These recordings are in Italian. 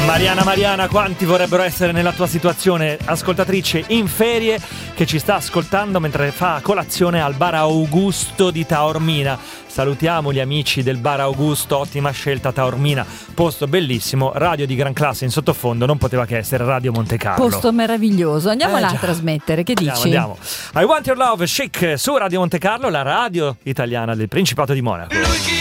Mariana, quanti vorrebbero essere nella tua situazione, ascoltatrice in ferie che ci sta ascoltando mentre fa colazione al bar Augusto di Taormina. Salutiamo gli amici del bar Augusto, ottima scelta Taormina, posto bellissimo, radio di gran classe in sottofondo, non poteva che essere Radio Monte Carlo. Posto meraviglioso, andiamo là a trasmettere, che dici? Andiamo. I Want Your Love, Chic, su Radio Monte Carlo, la radio italiana del Principato di Monaco.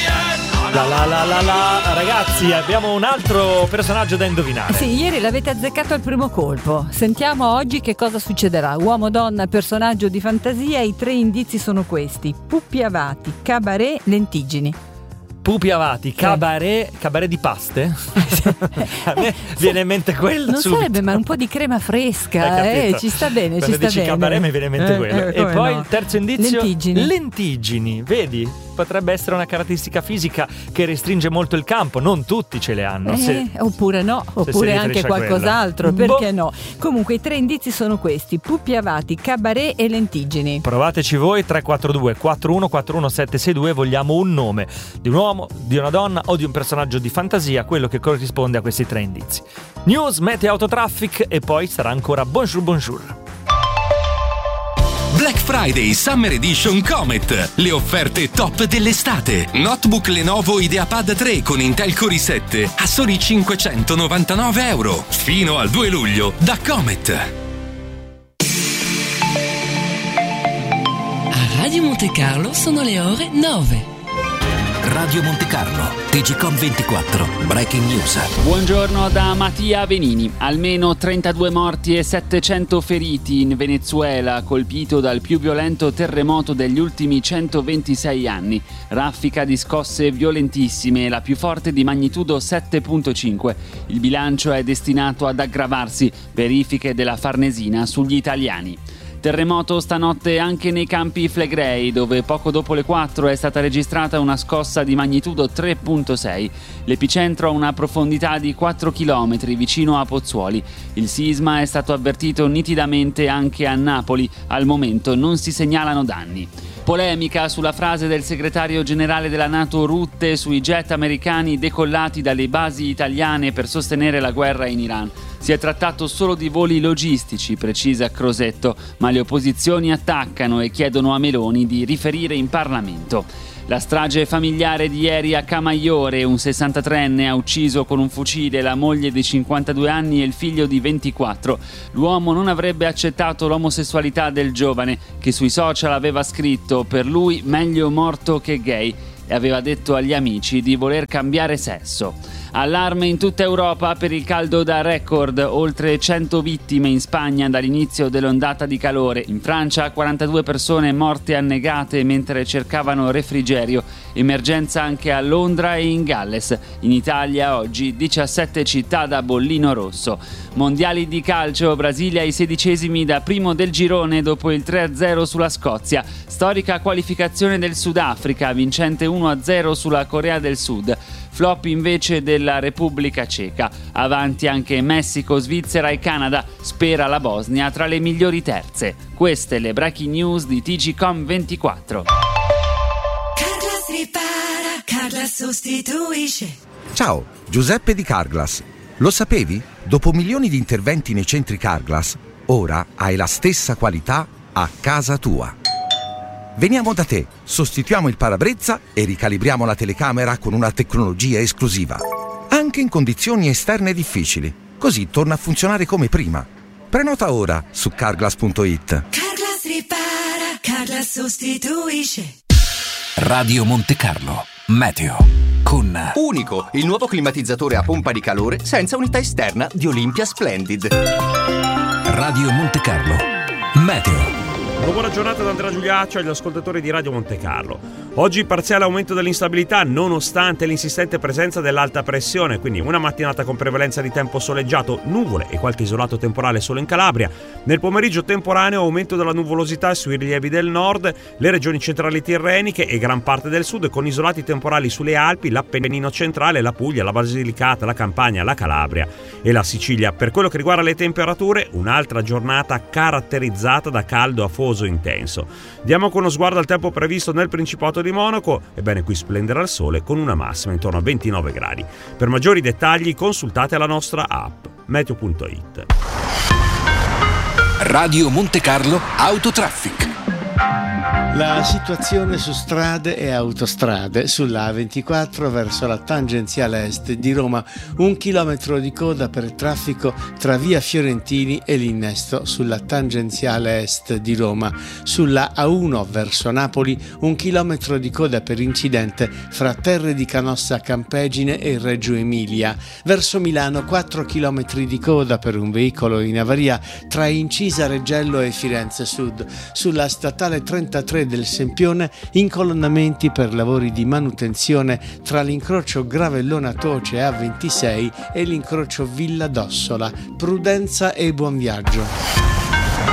Ragazzi, abbiamo un altro personaggio da indovinare. Sì, ieri l'avete azzeccato al primo colpo. Sentiamo oggi che cosa succederà. Uomo, donna, personaggio di fantasia. I 3 indizi sono questi: Pupi Avati, cabaret, lentiggini. Pupi Avati, cabaret di paste? A me viene in mente quello. Non subito. sarebbe, ma un po' di crema fresca, ci sta bene, quando ci sta dici bene. Cabaret mi viene in mente quello. E poi il terzo indizio? Lentiggini, vedi? Potrebbe essere una caratteristica fisica che restringe molto il campo, non tutti ce le hanno. Oppure no, oppure anche qualcos'altro, perché no? Comunque i 3 indizi sono questi: Pupi Avati, cabaret e lentiggini. Provateci voi, 342 4141 762, vogliamo un nome di un uomo, di una donna o di un personaggio di fantasia, quello che corrisponde a questi 3 indizi. News, meteo, autotraffic e poi sarà ancora bonjour. Black Friday Summer Edition Comet. Le offerte top dell'estate. Notebook Lenovo IdeaPad 3 con Intel Core i7 a soli €599. Fino al 2 luglio da Comet. A Radio Monte Carlo sono le ore 9. Radio Monte Carlo, TGCOM 24, Breaking News. Buongiorno da Mattia Venini. Almeno 32 morti e 700 feriti in Venezuela, colpito dal più violento terremoto degli ultimi 126 anni. Raffica di scosse violentissime, la più forte di magnitudo 7.5. Il bilancio è destinato ad aggravarsi. Verifiche della Farnesina sugli italiani. Terremoto stanotte anche nei Campi Flegrei, dove poco dopo le 4 è stata registrata una scossa di magnitudo 3.6. L'epicentro ha una profondità di 4 km vicino a Pozzuoli. Il sisma è stato avvertito nitidamente anche a Napoli. Al momento non si segnalano danni. Polemica sulla frase del segretario generale della NATO Rutte sui jet americani decollati dalle basi italiane per sostenere la guerra in Iran. Si è trattato solo di voli logistici, precisa Crosetto, ma le opposizioni attaccano e chiedono a Meloni di riferire in Parlamento. La strage familiare di ieri a Camaiore, un 63enne ha ucciso con un fucile la moglie di 52 anni e il figlio di 24. L'uomo non avrebbe accettato l'omosessualità del giovane, che sui social aveva scritto per lui meglio morto che gay, e aveva detto agli amici di voler cambiare sesso. Allarme in tutta Europa per il caldo da record, oltre 100 vittime in Spagna dall'inizio dell'ondata di calore. In Francia 42 persone morte annegate mentre cercavano refrigerio, emergenza anche a Londra e in Galles. In Italia oggi 17 città da bollino rosso. Mondiali di calcio, Brasile ai 16esimi da primo del girone dopo il 3-0 sulla Scozia. Storica qualificazione del Sudafrica, vincente 1-0 sulla Corea del Sud. Flop invece della Repubblica Ceca. Avanti anche Messico, Svizzera e Canada. Spera la Bosnia tra le migliori terze. Queste le breaking news di TGCOM 24. Carglass ripara, Carglass sostituisce. Ciao, Giuseppe di Carglass. Lo sapevi? Dopo milioni di interventi nei centri Carglass, ora hai la stessa qualità a casa tua. Veniamo da te, sostituiamo il parabrezza e ricalibriamo la telecamera con una tecnologia esclusiva. Anche in condizioni esterne difficili. Così torna a funzionare come prima. Prenota ora su Carglass.it. Carglass ripara, Carglass sostituisce. Radio Monte Carlo, meteo. Con Unico, il nuovo climatizzatore a pompa di calore senza unità esterna di Olympia Splendid. Radio Monte Carlo, meteo. Una buona giornata da Andrea Giuliaccio agli ascoltatori di Radio Monte Carlo. Oggi parziale aumento dell'instabilità nonostante l'insistente presenza dell'alta pressione, quindi una mattinata con prevalenza di tempo soleggiato, nuvole e qualche isolato temporale solo in Calabria. Nel pomeriggio temporaneo aumento della nuvolosità sui rilievi del nord, le regioni centrali tirreniche e gran parte del sud con isolati temporali sulle Alpi, l'Appennino centrale, la Puglia, la Basilicata, la Campania, la Calabria e la Sicilia. Per quello che riguarda le temperature, un'altra giornata caratterizzata da caldo afoso piovoso intenso. Diamo con uno sguardo al tempo previsto nel Principato di Monaco. Ebbene, qui splenderà il sole con una massima intorno a 29 gradi. Per maggiori dettagli consultate la nostra app meteo.it. Radio Monte Carlo Autotraffic. La situazione su strade e autostrade. Sulla A24 verso la tangenziale est di Roma, 1 chilometro di coda per traffico tra via Fiorentini e l'innesto sulla tangenziale est di Roma. Sulla A1 verso Napoli, 1 chilometro di coda per incidente fra Terre di Canossa Campegine e Reggio Emilia. Verso Milano, 4 chilometri di coda per un veicolo in avaria tra Incisa Reggello e Firenze Sud. Sulla statale 33 del Sempione, incolonnamenti per lavori di manutenzione tra l'incrocio Gravellona Toce A26 e l'incrocio Villa d'Ossola. Prudenza e buon viaggio.